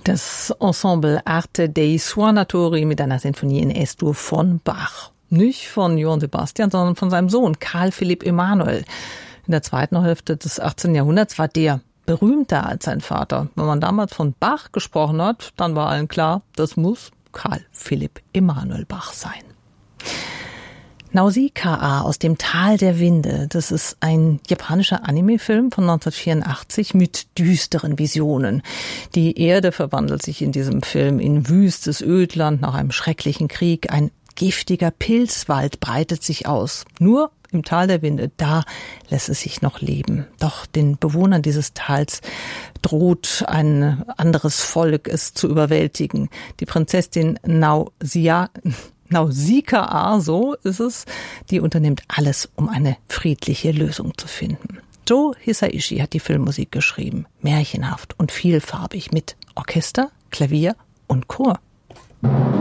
Das Ensemble Arte dei Suonatori mit einer Sinfonie in S-Dur von Bach. Nicht von Johann Sebastian, sondern von seinem Sohn Carl Philipp Emanuel. In der zweiten Hälfte des 18. Jahrhunderts war der berühmter als sein Vater. Wenn man damals von Bach gesprochen hat, dann war allen klar, das muss Carl Philipp Emanuel Bach sein. Nausicaa aus dem Tal der Winde, das ist ein japanischer Anime-Film von 1984 mit düsteren Visionen. Die Erde verwandelt sich in diesem Film in wüstes Ödland nach einem schrecklichen Krieg. Ein giftiger Pilzwald breitet sich aus. Nur im Tal der Winde, da lässt es sich noch leben. Doch den Bewohnern dieses Tals droht ein anderes Volk, es zu überwältigen. Die Prinzessin Nausicaa, so ist es, die unternimmt alles, um eine friedliche Lösung zu finden. Joe Hisaishi hat die Filmmusik geschrieben, märchenhaft und vielfarbig mit Orchester, Klavier und Chor.